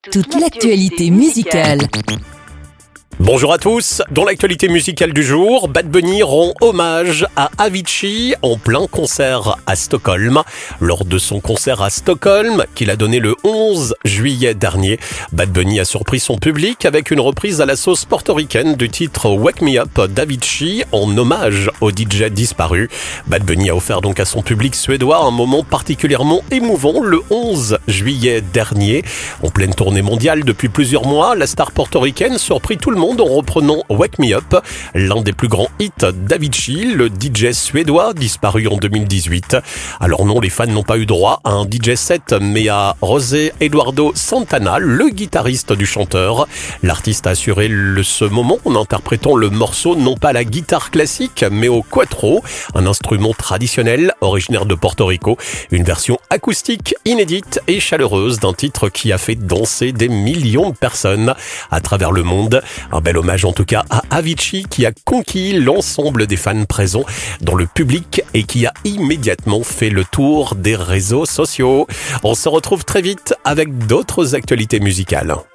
Toute l'actualité musicale. Bonjour à tous, dans l'actualité musicale du jour, Bad Bunny rend hommage à Avicii en plein concert à Stockholm. Lors de son concert à Stockholm, qu'il a donné le 11 juillet dernier, Bad Bunny a surpris son public avec une reprise à la sauce portoricaine du titre Wake Me Up d'Avicii en hommage au DJ disparu. Bad Bunny a offert donc à son public suédois un moment particulièrement émouvant le 11 juillet dernier. En pleine tournée mondiale depuis plusieurs mois, la star portoricaine surprit tout le monde en reprenant Wake Me Up, l'un des plus grands hits d'Avicii, le DJ suédois disparu en 2018. Alors non, les fans n'ont pas eu droit à un DJ set, mais à José Eduardo Santana, le guitariste du chanteur. L'artiste a assuré ce moment en interprétant le morceau non pas à la guitare classique, mais au cuatro, un instrument traditionnel originaire de Porto Rico, une version acoustique inédite et chaleureuse d'un titre qui a fait danser des millions de personnes à travers le monde. Un bel hommage en tout cas à Avicii qui a conquis l'ensemble des fans présents dans le public et qui a immédiatement fait le tour des réseaux sociaux. On se retrouve très vite avec d'autres actualités musicales.